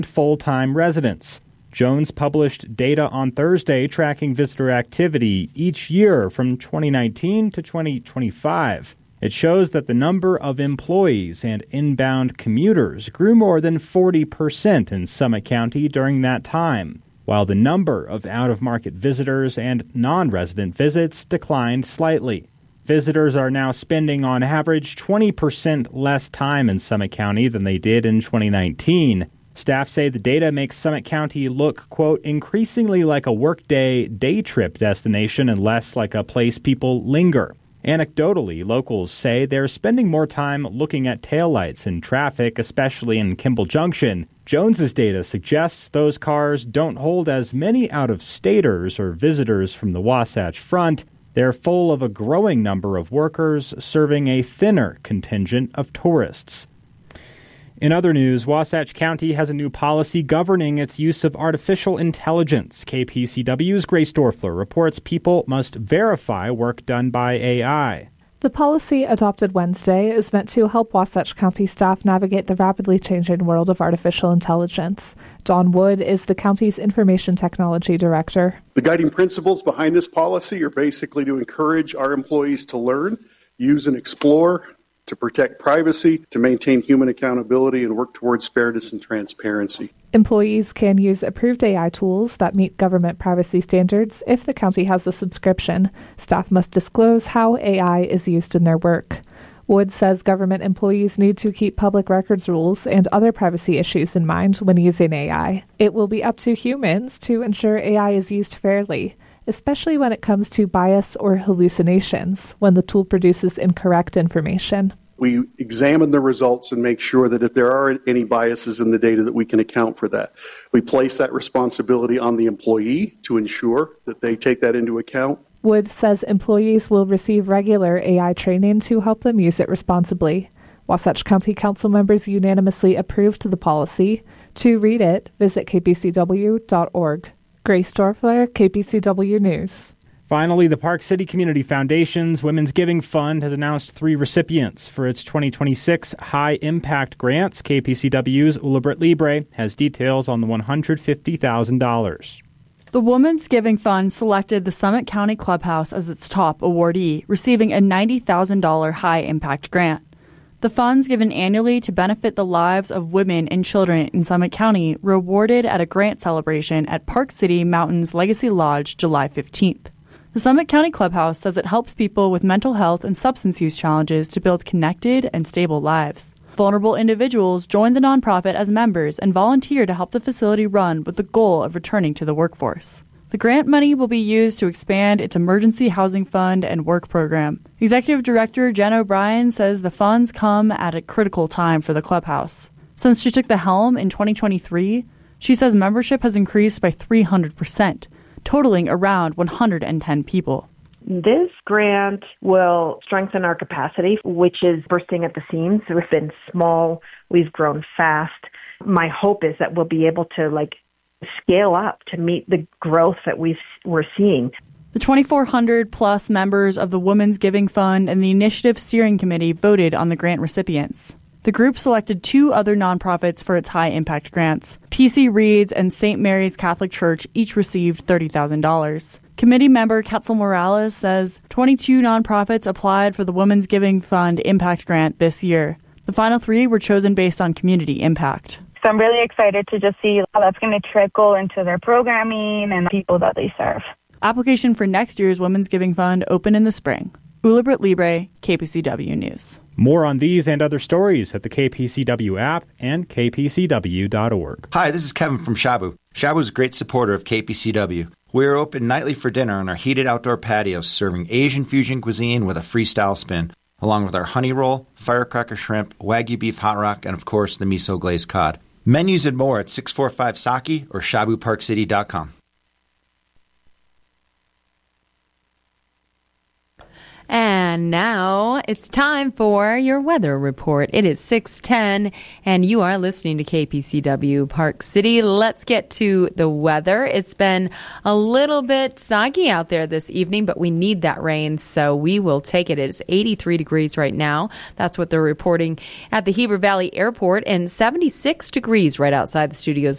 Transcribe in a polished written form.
full-time residents. Jones published data on Thursday tracking visitor activity each year from 2019 to 2025. It shows that the number of employees and inbound commuters grew more than 40% in Summit County during that time, while the number of out-of-market visitors and non-resident visits declined slightly. Visitors are now spending on average 20% less time in Summit County than they did in 2019. Staff say the data makes Summit County look, quote, increasingly like a workday day trip destination and less like a place people linger. Anecdotally, locals say they're spending more time looking at taillights and traffic, especially in Kimball Junction. Jones's data suggests those cars don't hold as many out-of-staters or visitors from the Wasatch Front. They're full of a growing number of workers serving a thinner contingent of tourists. In other news, Wasatch County has a new policy governing its use of artificial intelligence. KPCW's Grace Dorfler reports people must verify work done by AI. The policy adopted Wednesday is meant to help Wasatch County staff navigate the rapidly changing world of artificial intelligence. Don Wood is the county's information technology director. The guiding principles behind this policy are basically to encourage our employees to learn, use and explore, to protect privacy, to maintain human accountability, and work towards fairness and transparency. Employees can use approved AI tools that meet government privacy standards if the county has a subscription. Staff must disclose how AI is used in their work. Wood says government employees need to keep public records rules and other privacy issues in mind when using AI. It will be up to humans to ensure AI is used fairly, especially when it comes to bias or hallucinations, when the tool produces incorrect information. We examine the results and make sure that if there are any biases in the data that we can account for that. We place that responsibility on the employee to ensure that they take that into account. Wood says employees will receive regular AI training to help them use it responsibly. Wasatch County Council members unanimously approved the policy. To read it, visit kpcw.org. Grace Dorfler, KPCW News. Finally, the Park City Community Foundation's Women's Giving Fund has announced 3 recipients for its 2026 High Impact Grants. KPCW's Ulibrit Libre has details on the $150,000. The Women's Giving Fund selected the Summit County Clubhouse as its top awardee, receiving a $90,000 High Impact Grant. The funds given annually to benefit the lives of women and children in Summit County were awarded at a grant celebration at Park City Mountains Legacy Lodge July 15th. The Summit County Clubhouse says it helps people with mental health and substance use challenges to build connected and stable lives. Vulnerable individuals join the nonprofit as members and volunteer to help the facility run with the goal of returning to the workforce. The grant money will be used to expand its emergency housing fund and work program. Executive Director Jen O'Brien says the funds come at a critical time for the clubhouse. Since she took the helm in 2023, she says membership has increased by 300%, totaling around 110 people. This grant will strengthen our capacity, which is bursting at the seams. We've been small, we've grown fast. My hope is that we'll be able to scale up to meet the growth that we're seeing. The 2,400 plus members of the Women's Giving Fund and the Initiative Steering Committee voted on the grant recipients. The group selected 2 other nonprofits for its high-impact grants. PC Reads and St. Mary's Catholic Church each received $30,000. Committee member Quetzal Morales says 22 nonprofits applied for the Women's Giving Fund Impact Grant this year. The final 3 were chosen based on community impact. So I'm really excited to just see how that's going to trickle into their programming and the people that they serve. Application for next year's Women's Giving Fund open in the spring. Ulibrit Libre, KPCW News. More on these and other stories at the KPCW app and kpcw.org. Hi, this is Kevin from Shabu. Shabu is a great supporter of KPCW. We are open nightly for dinner on our heated outdoor patios, serving Asian fusion cuisine with a freestyle spin, along with our honey roll, firecracker shrimp, Wagyu beef hot rock, and of course the miso glazed cod. Menus and more at 645 Saki or shabuparkcity.com. And And now it's time for your weather report. It is 6:10, and you are listening to KPCW Park City. Let's get to the weather. It's been a little bit soggy out there this evening, but we need that rain, so we will take it. It's 83 degrees right now. That's what they're reporting at the Heber Valley Airport, and 76 degrees right outside the studios